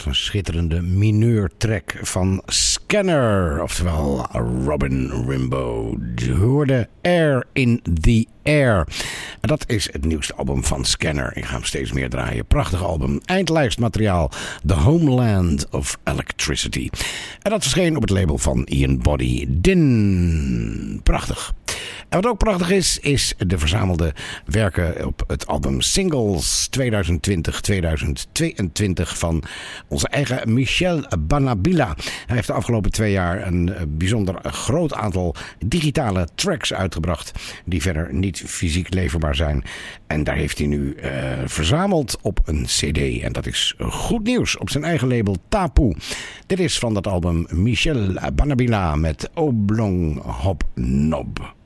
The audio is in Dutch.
een schitterende mineurtrack van Scanner, oftewel Robin Rimbaud. Je hoorde Air in the Air. En dat is het nieuwste album van Scanner. Ik ga hem steeds meer draaien. Prachtig album. Eindlijstmateriaal. The Homeland of Electricity. En dat verscheen op het label van Ian Body Din. Prachtig. En wat ook prachtig is de verzamelde werken op het album Singles 2020-2022 van onze eigen Michel Banabila. Hij heeft de afgelopen 2 jaar een bijzonder groot aantal digitale tracks uitgebracht die verder niet fysiek leverbaar zijn. En daar heeft hij nu verzameld op een cd. En dat is goed nieuws op zijn eigen label Tapu. Dit is van dat album Michel Banabila met Oblong Hop Nob.